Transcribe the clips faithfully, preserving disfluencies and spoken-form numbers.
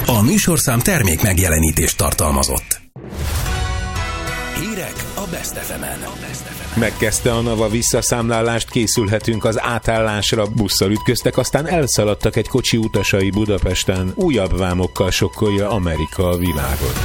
A műsorszám termék megjelenítést tartalmazott. Hírek a Best ef emen. Megkezdte a NAVA visszaszámlálást, készülhetünk az átállásra. Busszal ütköztek, aztán elszaladtak egy kocsi utasai Budapesten. Újabb vámokkal sokkolja Amerika a világot.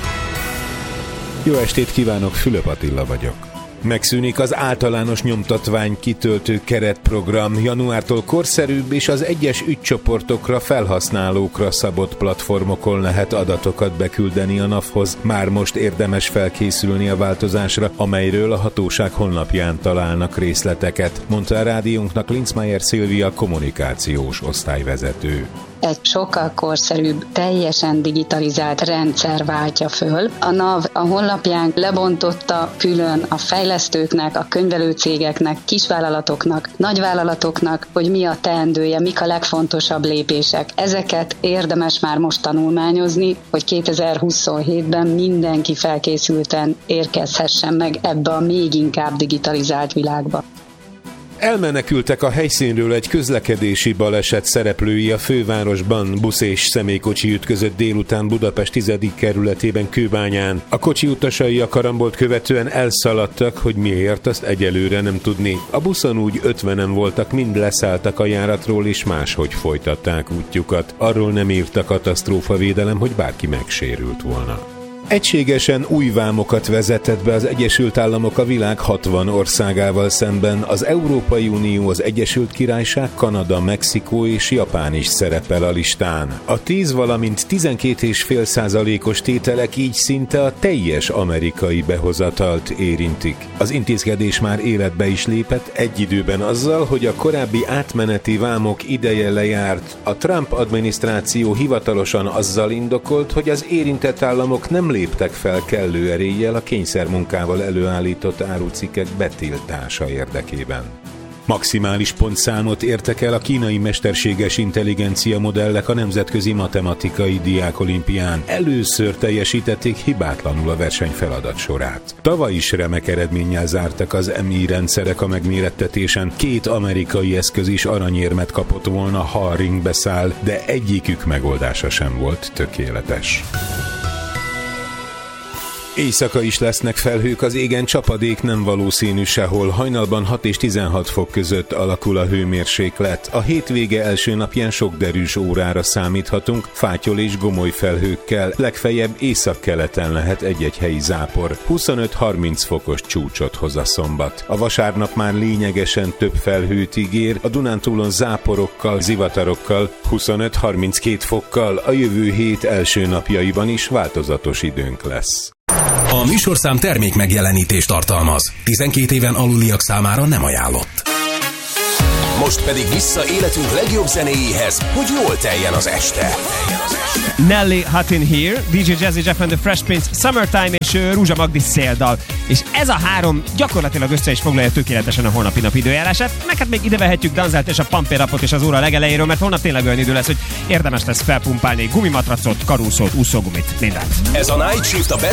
Jó estét kívánok, Fülöp Attila vagyok. Megszűnik az általános nyomtatvány kitöltő keretprogram. Januártól korszerűbb és az egyes ügycsoportokra, felhasználókra szabott platformokon lehet adatokat beküldeni a NAV-hoz. Már most érdemes felkészülni a változásra, amelyről a hatóság honlapján találnak részleteket, mondta a rádiónknak Linzmeier Szilvia, kommunikációs osztályvezető. Egy sokkal korszerűbb, teljesen digitalizált rendszer váltja föl. A NAV a honlapján lebontotta külön a fejlesztőknek, a könyvelőcégeknek, kisvállalatoknak, nagyvállalatoknak, hogy mi a teendője, mik a legfontosabb lépések. Ezeket érdemes már most tanulmányozni, hogy kétezer-huszonhétben mindenki felkészülten érkezhessen meg ebbe a még inkább digitalizált világba. Elmenekültek a helyszínről egy közlekedési baleset szereplői a fővárosban. Busz és személykocsi ütközött délután Budapest tizedik kerületében, Kőbányán. A kocsi utasai a karambolt követően elszaladtak, hogy miért, azt egyelőre nem tudni. A buszon úgy ötvenen voltak, mind leszálltak a járatról és máshogy folytatták útjukat. Arról nem írt a katasztrófavédelem, hogy bárki megsérült volna. Egységesen új vámokat vezetett be az Egyesült Államok a világ hatvan országával szemben. Az Európai Unió, az Egyesült Királyság, Kanada, Mexikó és Japán is szerepel a listán. A tíz, valamint tizenkét egész öt százalékos tételek így szinte a teljes amerikai behozatalt érintik. Az intézkedés már életbe is lépett egy időben azzal, hogy a korábbi átmeneti vámok ideje lejárt. A Trump adminisztráció hivatalosan azzal indokolt, hogy az érintett államok nem léptek fel kellő eréllyel a kényszermunkával előállított árucikkek betiltása érdekében. Maximális pontszámot értek el a kínai mesterséges intelligencia modellek a Nemzetközi Matematikai Diákolimpián. Először teljesítették hibátlanul a verseny feladat sorát. Tavaly is remek eredménnyel zártak az em i rendszerek a megmérettetésen. Két amerikai eszköz is aranyérmet kapott volna, ha a ringbe száll, de egyikük megoldása sem volt tökéletes. Éjszaka is lesznek felhők, az égen csapadék nem valószínű sehol. Hajnalban hat és tizenhat fok között alakul a hőmérséklet. A hétvége első napján sok derűs órára számíthatunk, fátyol és gomoly felhőkkel. Legfeljebb északkeleten lehet egy-egy helyi zápor. huszonöt-harminc fokos csúcsot hoz a szombat. A vasárnap már lényegesen több felhőt ígér, a Dunántúlon záporokkal, zivatarokkal, huszonöt-harminckét fokkal. A jövő hét első napjaiban is változatos időnk lesz. A műsorszám termék megjelenítést tartalmaz. tizenkét éven aluliak számára nem ajánlott. Most pedig vissza életünk legjobb zenéjéhez, hogy jól teljen az este. Nelly Hot in Here, dé dzsé Jazzy Jeff and the Fresh Prince, Summertime és uh, Rúzsa Magdi Széldal. És ez a három gyakorlatilag össze is foglalja tökéletesen a holnapi nap időjárását. Meg hát még ide vehetjük Danzelt és a Pampé rapot és az óra legelejéről, mert holnap tényleg olyan idő lesz, hogy érdemes lesz felpumpálni gumimatracot, karúszót, úszógumit, mindent. Ez a Night Shift a Best